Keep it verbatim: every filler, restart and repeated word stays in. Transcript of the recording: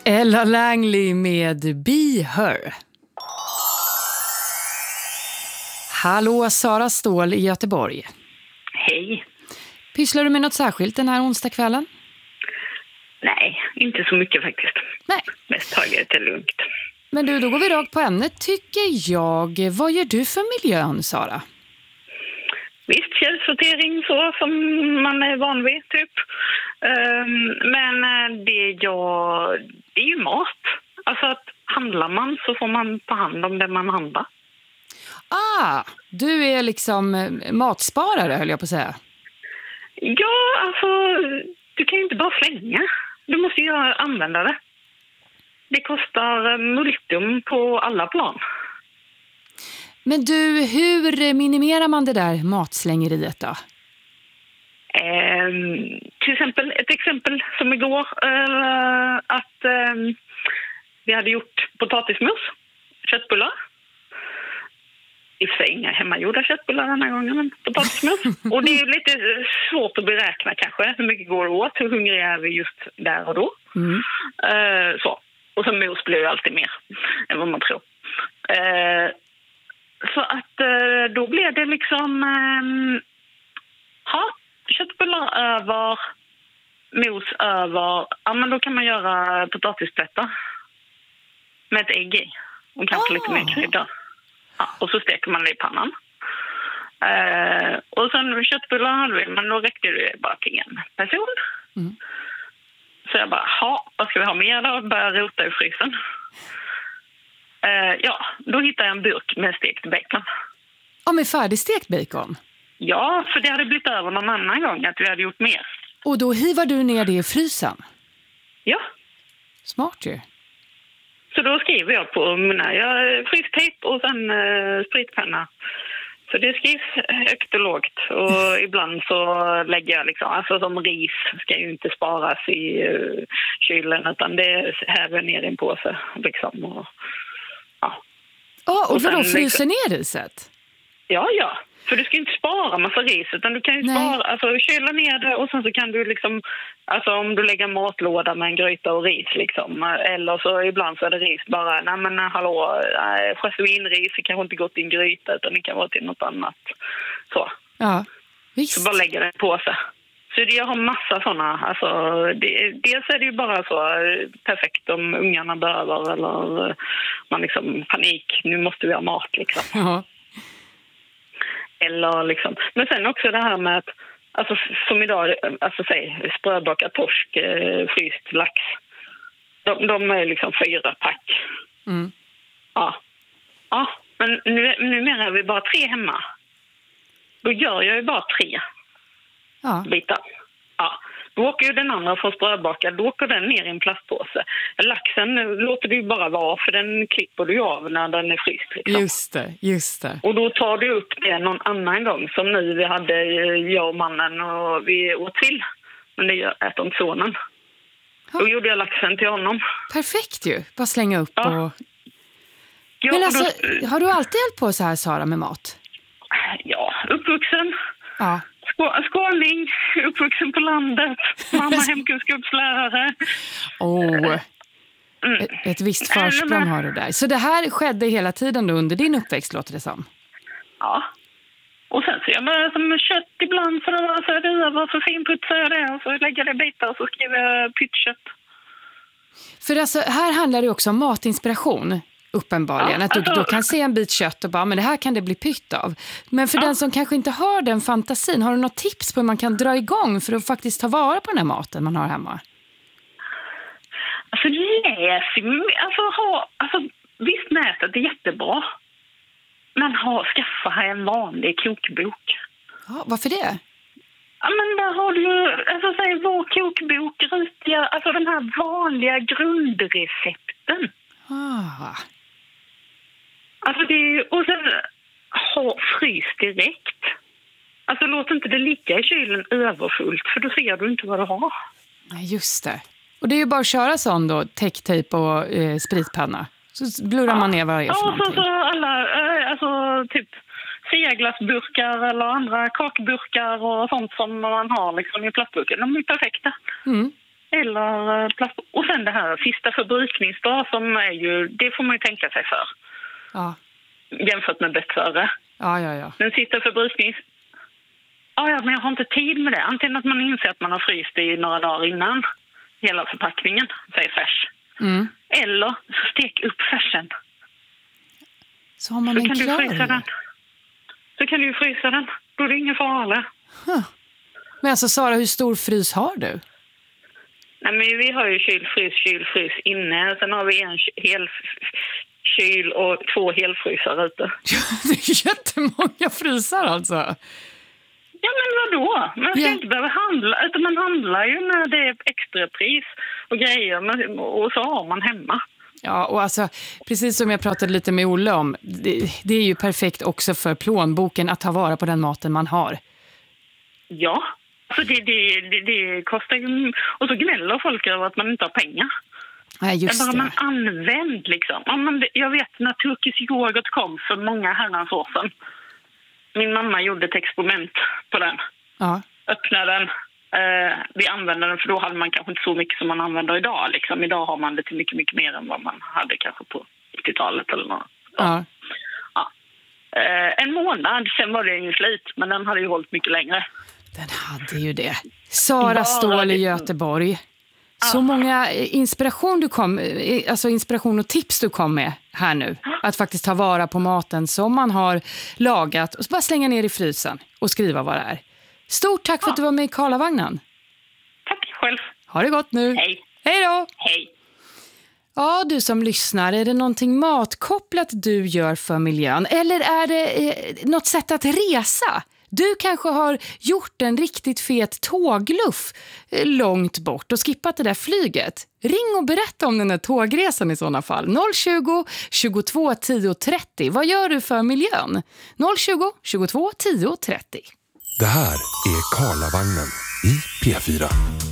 Ella Langley med Be Her. Hallå, Sara Ståhl i Göteborg. Hej. Pysslar du med något särskilt den här onsdagskvällen? Nej, inte så mycket faktiskt. Nej. Mest taget är lugnt. Men du, då går vi rakt på ämnet tycker jag. Vad gör du för miljön, Sara? Visst, källsortering så som man är van vid, typ. Um, men det, jag, det är ju mat. Alltså att handlar man så får man ta hand om det man handlar. Ah, du är liksom matsparare, höll jag på att säga. Ja, alltså, du kan ju inte bara slänga. Du måste ju använda det. Det kostar multum på alla plan. Men du, hur minimerar man det där matslängeriet då? Eh, till exempel, ett exempel som igår, eh, att eh, vi hade gjort potatismos, köttbullar. I och för sig inga hemmagjorda köttbullar den här gången, men potatismos. Och det är ju lite svårt att beräkna kanske hur mycket går det åt, hur hungriga är vi just där och då. Mm. Eh, så. Och så mos blir ju alltid mer än vad man tror. Eh, så att eh, då blev det liksom eh, ha, köttbullar över, mos över. Ja, men då kan man göra potatisplättar med ett ägg i och kanske oh. lite mer krydda. Ja, och så steker man det i pannan. Eh, och sen köttbullar hade vi, men då räckte det bara till en person. Mm. Så jag bara, ha, vad ska vi ha mer då? Börja rota i frysen. Eh, ja, då hittade jag en burk med stekt bacon. Ja, med färdigstekt bacon? Ja, för det hade blivit över någon annan gång att vi hade gjort mer. Och då hivar du ner det i frysen? Ja. Smart ju. Så då skriver jag på mina frystejp och sen eh, spritpenna. Så det skrivs högt och lågt. Och ibland så lägger jag liksom, alltså som ris ska ju inte sparas i uh, kylen utan det häver ner i en påse liksom. Och, ja. Oh, och, och vadå, fryser liksom, ner riset? Ja, ja. För du ska inte spara massa ris utan du kan ju Nej. spara, alltså kyla ner det och sen så kan du liksom, alltså om du lägger en matlåda med en gryta och ris liksom, eller så ibland så är det ris bara, nej men hallå, jasminris det kanske inte gått i en gryta utan det kan vara till något annat. Så. Ja, visst. Så bara lägger det på sig. Så jag har massa sådana, alltså det, dels är det ju bara så perfekt om ungarna behöver eller man liksom panik, nu måste vi ha mat liksom. Ja. Eller liksom. Men sen också det här med att, alltså som idag, alltså säg sprödbakad torsk, eh, fryst lax. De, de är liksom fyra pack. Mm. Ja. Ja, men nu, numera är vi bara tre hemma. Då gör jag ju bara tre ja. bitar. Ja. Då åker ju den andra från sprödbakad, då åker den ner i en plastpåse. Laxen låter du ju bara vara, för den klipper du av när den är fryst. Liksom. Just det, just det. Och då tar du upp det någon annan gång, som nu vi hade jag och mannen och vi åt till. Men det äter inte sonen. Ja. Då gjorde jag laxen till honom. Perfekt ju, bara slänga upp ja. och... Ja, Men alltså, då... har du alltid hjälpt på så här, Sara, med mat? Ja, uppvuxen. Ja. Skåning, uppvuxen på landet, mamma hemkunskapslärare. Åh, oh, mm. ett, ett visst försprång har du där. Så det här skedde hela tiden då under din uppväxt, låter det som? Ja, och sen så jag bara som kött ibland för att så är det över, så finputsar jag det och så lägger jag det bitar och så skriver jag pyttkött. För alltså, här handlar det också om matinspiration. Uppenbarligen, ja, att du alltså, då kan se en bit kött och bara, men det här kan det bli pytt av. Men för ja. den som kanske inte har den fantasin, har du något tips på hur man kan dra igång för att faktiskt ta vara på den här maten man har hemma? Alltså läs, alltså, ha, alltså visst nätet är jättebra. Men ha, skaffa en vanlig kokbok. Ja, varför det? Ja, men där har du, alltså säg vår kokbok, rutiga, alltså den här vanliga grundrecepten. Ah. Alltså det är, och sen ha frys direkt. Alltså låt inte det ligga i kylen överfullt för då ser du inte vad du har. Nej, just det. Och det är ju bara att köra sån då, täcktejp och eh, spritpanna. Så blurrar ja. man ner vad det är för ja, någonting. Ja, så, så alla, eh, alltså typ seglasburkar eller andra kakburkar och sånt som man har liksom i plastburken. De är perfekta. Mm. eller plast. Och sen det här sista förbrukningsdag som är ju, det får man ju tänka sig för. Ja. Jämfört med bäst före. Ja, ja, ja. Den sista förbruknings... Ja, ja, men jag har inte tid med det. Antingen att man inser att man har fryst det i några dagar innan hela förpackningen, säg färs. Mm. Eller så stek upp färsen. Så har man så en kan klar. du frysa den. Så kan du ju frysa den. Då är det ingen fara. Huh. Men alltså Sara, hur stor frys har du? Nej, men vi har ju kylfrys, kylfrys inne. Sen har vi en hel kyl och två helfrysar ute. Det är jättemånga frysar alltså. Ja, men vadå? Man ska Ja. inte behöva handla. Utan man handlar ju när det är extra pris och grejer. Men, och så har man hemma. Ja, och alltså, precis som jag pratade lite med Olle om, det, det är ju perfekt också för plånboken att ta vara på den maten man har. Ja, så det, det, det, det kostar ju... Och så gnäller folk över att man inte har pengar. Nej, just bara det. man använd liksom. Ja, men det, jag vet när turkisk yoghurt kom för många herrans år sedan. Min mamma gjorde ett experiment på den. Ja. Öppnade den. Eh, vi använde den för då hade man kanske inte så mycket som man använder idag. Liksom. Idag har man det till mycket, mycket mer än vad man hade kanske på nittiotalet eller något. Ja. Ja. Eh, en månad, sen var det ingen slut. Men den hade ju hållit mycket längre. Den hade ju det. Sara Bara Ståhl i det- Göteborg. Så Ja. många inspiration du kom, alltså inspiration och tips du kom med här nu. Att faktiskt ta vara på maten som man har lagat och så bara slänga ner i frysen och skriva vad det är. Stort tack för att du var med i Karlavagnen. Tack själv. Ha det gott nu. Hej. Hej då! Hej. Ja, du som lyssnar, är det någonting matkopplat du gör för miljön? Eller är det eh, något sätt att resa? Du kanske har gjort en riktigt fet tågluff eh, långt bort och skippat det där flyget. Ring och berätta om den där tågresan i sådana fall. noll tjugo, tjugotvå, tio, trettio. Vad gör du för miljön? noll tjugo, tjugotvå, tio, trettio. Det här är Karlavagnen i P fyra.